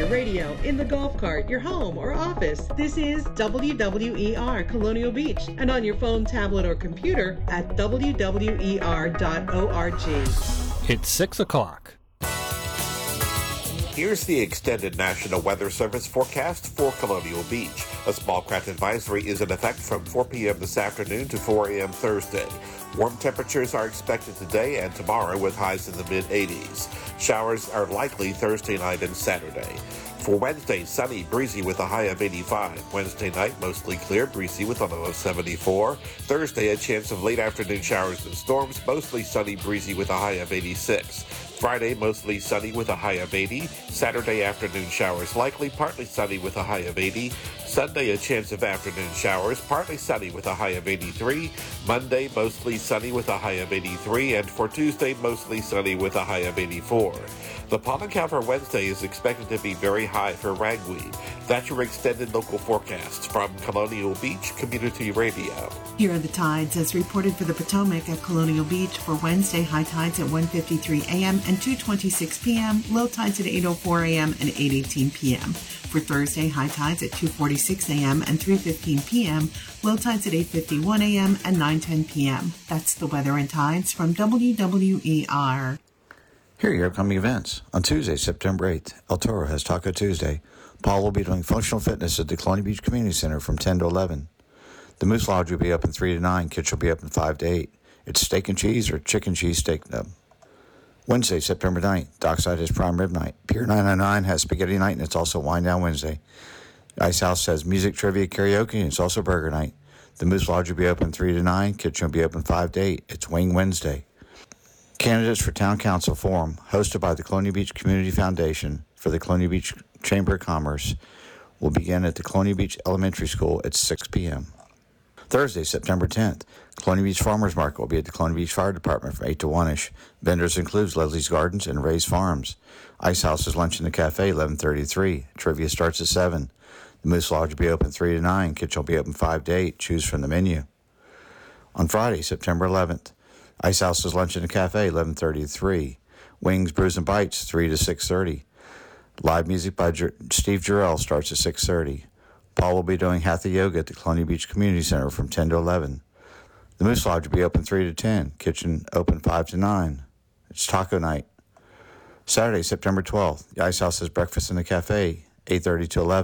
radio, in the golf cart, your home, or office. This is WWER Colonial Beach, and on your phone, tablet, or computer at WWER.org. It's 6 o'clock. Here's the extended National Weather Service forecast for Colonial Beach. A small craft advisory is in effect from 4 p.m. this afternoon to 4 a.m. Thursday. Warm temperatures are expected today and tomorrow with highs in the mid-80s. Showers are likely Thursday night and Saturday. For Wednesday, sunny, breezy with a high of 85. Wednesday night, mostly clear, breezy with a low of 74. Thursday, a chance of late afternoon showers and storms, mostly sunny, breezy with a high of 86. Friday, mostly sunny with a high of 80. Saturday, afternoon showers likely, partly sunny with a high of 80. Sunday, a chance of afternoon showers, partly sunny with a high of 83. Monday, mostly sunny with a high of 83. And for Tuesday, mostly sunny with a high of 84. The pollen count for Wednesday is expected to be very high for ragweed. That's your extended local forecast from Colonial Beach Community Radio. Here are the tides as reported for the Potomac at Colonial Beach for Wednesday. High tides at 1:53 a.m. and 2:26 p.m. Low tides at 8:04 a.m. and 8:18 p.m. For Thursday, high tides at 2:46 a.m. and 3:15 p.m. Low tides at 8:51 a.m. and 9:10 p.m. That's the weather and tides from WWER. Here are your upcoming events. On Tuesday, September 8th, El Toro has Taco Tuesday. Paul will be doing functional fitness at the Colonial Beach Community Center from 10 to 11. The Moose Lodge will be open 3 to 9. Kitchen will be open 5 to 8. It's steak and cheese or chicken cheese steak nub. Wednesday, September 9th, Dockside has prime rib night. Pier 909 has spaghetti night, and it's also Wine Down Wednesday. Ice House has music, trivia, karaoke, and it's also burger night. The Moose Lodge will be open 3 to 9. Kitchen will be open 5 to 8. It's Wing Wednesday. Candidates for Town Council Forum, hosted by the Colonial Beach Community Foundation for the Colonial Beach Chamber of Commerce, will begin at the Colonial Beach Elementary School at 6 p.m. Thursday, September 10th, Colonial Beach Farmers Market will be at the Colonial Beach Fire Department from 8 to 1-ish. Vendors includes Leslie's Gardens and Ray's Farms. Ice House is lunch in the cafe, 11:33. Trivia starts at 7. The Moose Lodge will be open 3 to 9. Kitchen will be open 5 to 8. Choose from the menu. On Friday, September 11th, Ice House is lunch in the cafe, 11:33. Wings, Brews, and Bites, 3 to 6:30. Live music by Steve Jarrell starts at 6:30. Paul will be doing Hatha Yoga at the Colonial Beach Community Center from 10 to 11. The Moose Lodge will be open 3 to 10. Kitchen open 5 to 9. It's taco night. Saturday, September 12th, the Ice House has breakfast in the cafe, 8:30 to 11.